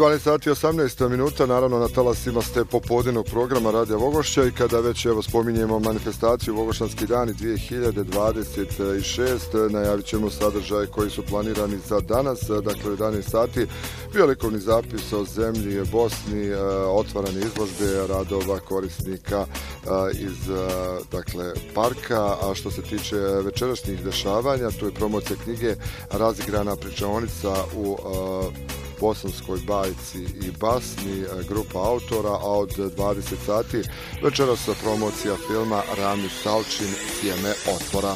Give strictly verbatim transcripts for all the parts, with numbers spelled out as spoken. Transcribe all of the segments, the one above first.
dvanaest sati i osamnaest minuta, naravno na talasima ste popodnevnog programa Radija Vogošća i kada već evo spominjemo manifestaciju Vogošćanski dani dvije hiljade dvadeset šest, najavit ćemo sadržaje koji su planirani za danas, dakle u jedanaest sati, biolikovni zapis o zemlji, Bosni, otvaranje izložbe radova korisnika iz dakle parka, a što se tiče večerašnjih dešavanja, tu je promocija knjige Razigrana pričaonica u Bosanskoj bajci i basni, grupa autora, a od dvadeset sati večeras promocija filma Rami Salčin Sjeme otvora.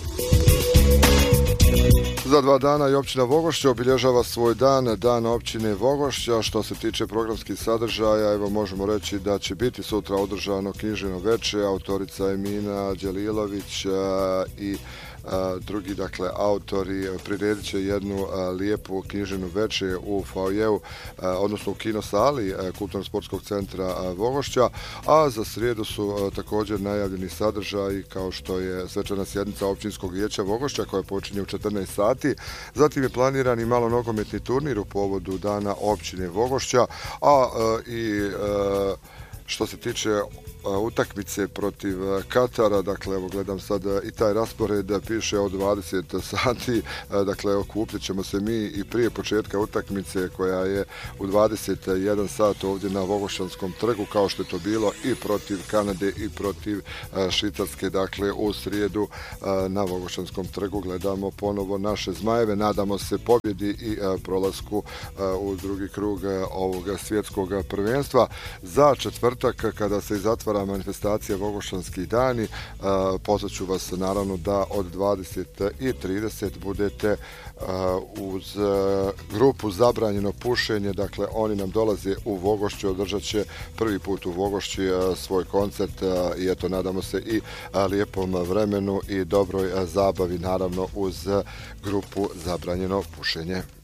Za dva dana i općina Vogošća obilježava svoj dan, dan općine Vogošća. Što se tiče programskih sadržaja, evo možemo reći da će biti sutra održano književno veče, autorica Emina Đelilović i drugi dakle autori priredit će jednu lijepu književnu večer u foajeu, odnosno u kinosali Kulturno-sportskog centra Vogošća, a za srijedu su također najavljeni sadržaji kao što je svečana sjednica općinskog vijeća Vogošća koja počinje u četrnaest sati, zatim je planiran i malo nogometni turnir u povodu dana općine Vogošća, a i što se tiče utakmice protiv Katara, dakle evo gledam sad i taj raspored piše od dvadeset sati, dakle okupljat ćemo se mi i prije početka utakmice koja je u dvadeset jedan sat ovdje na Vogošćanskom trgu, kao što je to bilo i protiv Kanade i protiv Švicarske, dakle u srijedu na Vogošćanskom trgu gledamo ponovo naše zmajeve, nadamo se pobjedi i prolasku u drugi krug ovoga svjetskog prvenstva. Za četvrtak kada se zatvara manifestacija Vogošćanski dani, pozvaću vas naravno da od dvadeset i trideset budete uz grupu Zabranjeno pušenje, dakle oni nam dolaze u Vogošću, održat će prvi put u Vogošći svoj koncert i eto nadamo se i lijepom vremenu i dobroj zabavi naravno uz grupu Zabranjeno pušenje.